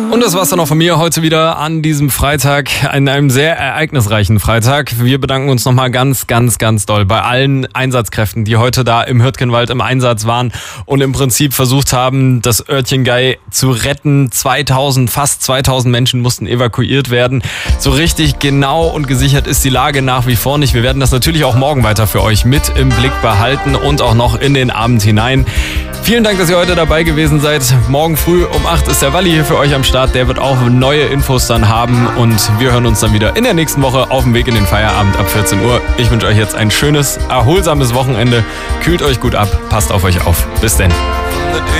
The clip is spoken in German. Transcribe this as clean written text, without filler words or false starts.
Und das war's dann auch von mir heute wieder an diesem Freitag, an einem sehr ereignisreichen Freitag. Wir bedanken uns nochmal ganz, ganz, ganz doll bei allen Einsatzkräften, die heute da im Hürtgenwald im Einsatz waren und im Prinzip versucht haben, das Örtchen Gei zu retten. Fast 2000 Menschen mussten evakuiert werden. So richtig genau und gesichert ist die Lage nach wie vor nicht. Wir werden das natürlich auch morgen weiter für euch mit im Blick behalten und auch noch in den Abend hinein. Vielen Dank, dass ihr heute dabei gewesen seid. Morgen früh um 8 ist der Walli hier für euch am Start. Der wird auch neue Infos dann haben und wir hören uns dann wieder in der nächsten Woche auf dem Weg in den Feierabend ab 14 Uhr. Ich wünsche euch jetzt ein schönes, erholsames Wochenende. Kühlt euch gut ab, passt auf euch auf. Bis denn.